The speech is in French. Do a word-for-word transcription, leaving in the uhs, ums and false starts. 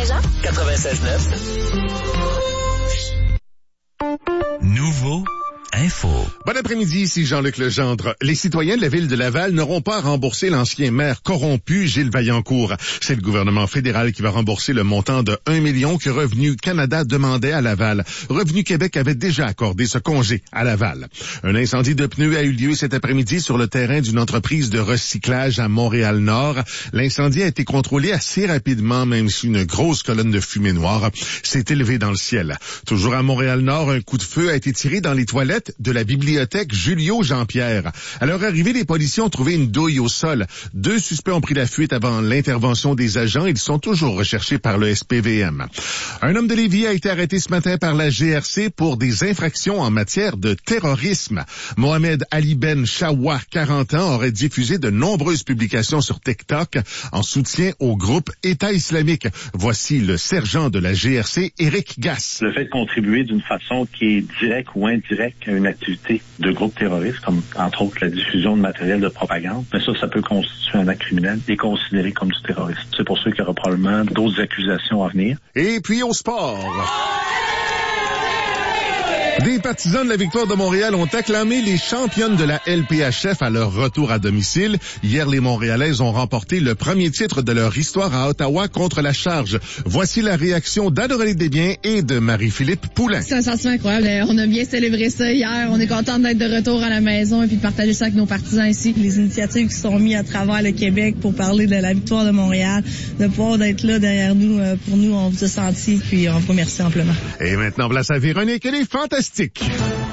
Saint-Jean? quatre-vingt-seize neuf. Nouveau Info. Bon après-midi, ici Jean-Luc Legendre. Les citoyens de la ville de Laval n'auront pas à rembourser l'ancien maire corrompu Gilles Vaillancourt. C'est le gouvernement fédéral qui va rembourser le montant de un million que Revenu Canada demandait à Laval. Revenu Québec avait déjà accordé ce congé à Laval. Un incendie de pneus a eu lieu cet après-midi sur le terrain d'une entreprise de recyclage à Montréal-Nord. L'incendie a été contrôlé assez rapidement, même si une grosse colonne de fumée noire s'est élevée dans le ciel. Toujours à Montréal-Nord, un coup de feu a été tiré dans les toilettes de la bibliothèque Julio Jean-Pierre. À leur arrivée, les policiers ont trouvé une douille au sol. Deux suspects ont pris la fuite avant l'intervention des agents. Ils sont toujours recherchés par le S P V M. Un homme de Lévis a été arrêté ce matin par la G R C pour des infractions en matière de terrorisme. Mohamed Ali Ben Chawa, quarante ans, aurait diffusé de nombreuses publications sur TikTok en soutien au groupe État islamique. Voici le sergent de la G R C, Éric Gass. Le fait de contribuer d'une façon qui est directe ou indirecte à une activité de groupe terroriste, comme entre autres la diffusion de matériel de propagande, mais ça, ça peut constituer un acte criminel et considéré comme du terrorisme. C'est pour ça qu'il y aura probablement d'autres accusations à venir. Et puis au sport. Des partisans de la victoire de Montréal ont acclamé les championnes de la L P H F à leur retour à domicile. Hier, les Montréalaises ont remporté le premier titre de leur histoire à Ottawa contre la Charge. Voici la réaction d'Anne-Aurélie Desbiens et de Marie-Philippe Poulin. C'est un sentiment incroyable. On a bien célébré ça hier. On est content d'être de retour à la maison et puis de partager ça avec nos partisans ici. Les initiatives qui sont mises à travers le Québec pour parler de la victoire de Montréal, de pouvoir d'être là derrière nous, pour nous, on vous a senti puis on vous remercie amplement. Et maintenant, place à Véronique, elle est fantastique.